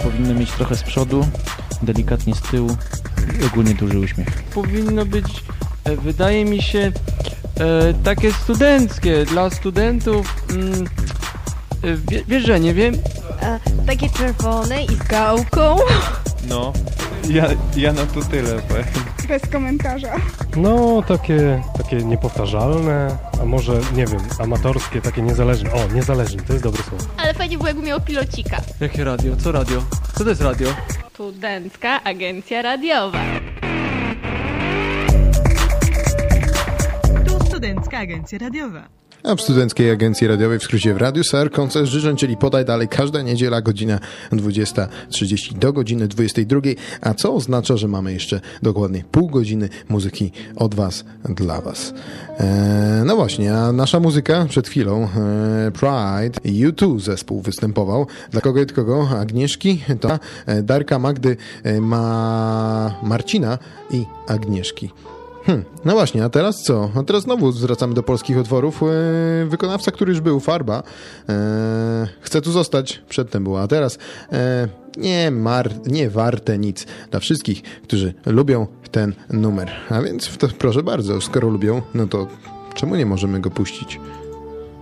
powinno mieć trochę z przodu, delikatnie z tyłu i ogólnie duży uśmiech. Powinno być, wydaje mi się, takie studenckie, dla studentów, wiesz, że nie wiem. Takie czerwone i z gałką. No, ja na to tyle powiem. Bez komentarza. No, takie niepowtarzalne, a może, nie wiem, amatorskie, takie niezależne. O, niezależne, to jest dobre słowo. Ale fajnie było, jakby miał pilocika. Jakie radio? Co radio? Co to jest radio? Studencka Agencja Radiowa. Tu Studencka Agencja Radiowa. A w Studenckiej Agencji Radiowej, w skrócie w Radiu SER, koncert życzę, czyli podaj dalej każda niedziela, godzina 20:30 do godziny 22, a co oznacza, że mamy jeszcze dokładnie pół godziny muzyki od was, dla was. No właśnie, a nasza muzyka przed chwilą, Pride, U2 zespół występował. Dla kogo i kogo? Agnieszki, to Darka, Magdy, Marcina i Agnieszki. No właśnie, a teraz co? A teraz znowu zwracamy do polskich utworów. Wykonawca, który już był, Farba, chce tu zostać, przedtem była, a teraz nie warte nic dla wszystkich, którzy lubią ten numer. A więc to proszę bardzo, skoro lubią, no to czemu nie możemy go puścić?